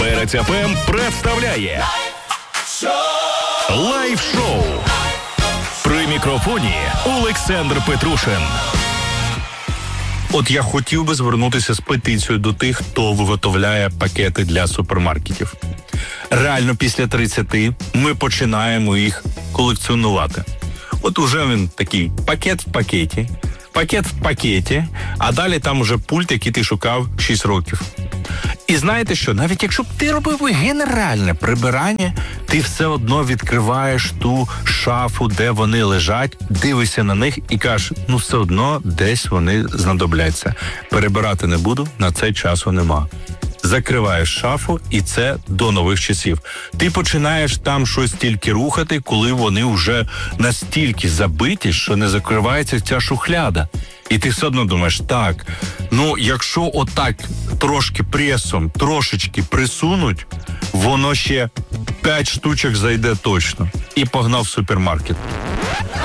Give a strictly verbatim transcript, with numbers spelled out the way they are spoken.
Перець еф ем представляє лайв-шоу. При мікрофоні Олександр Петрушин. От я хотів би звернутися з петицією до тих, хто виготовляє пакети для супермаркетів. Реально після тридцяти ми починаємо їх колекціонувати. От уже він такий пакет в пакеті, пакет в пакеті, а далі там уже пульт, який ти шукав шість років. І знаєте що, навіть якщо б ти робив генеральне прибирання, ти все одно відкриваєш ту шафу, де вони лежать, дивишся на них і кажеш, ну все одно десь вони знадобляться. Перебирати не буду, на це часу нема. Закриваєш шафу, і це до нових часів. Ти починаєш там щось тільки рухати, коли вони вже настільки забиті, що не закривається ця шухляда. І ти все одно думаєш, так, ну якщо отак трошки пресом, трошечки присунуть, воно ще п'ять штучок зайде точно. І погнав в супермаркет.